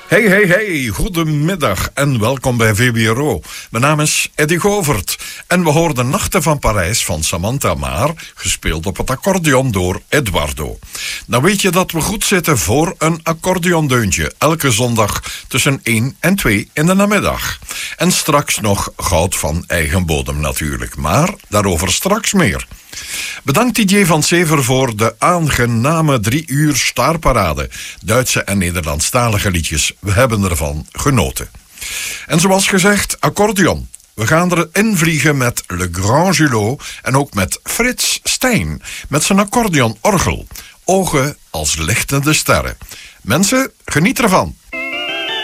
Hey, goedemiddag en welkom bij VBRO. Mijn naam is Eddy Govert en we hoorden Nachten van Parijs van Samantha Maar, gespeeld op het accordeon door Eduardo. Nou weet je dat we goed zitten voor een accordeondeuntje, elke zondag tussen 1 en 2 in de namiddag. En straks nog goud van eigen bodem natuurlijk, maar daarover straks meer. Bedankt DJ Van Sever voor de aangename 3 uur staarparade. Duitse en Nederlandstalige liedjes. We hebben ervan genoten. En zoals gezegd, accordeon. We gaan erin vliegen met Le Grand Julot en ook met Frits Stijn. Met zijn accordeon-orgel. Ogen als lichtende sterren. Mensen, geniet ervan.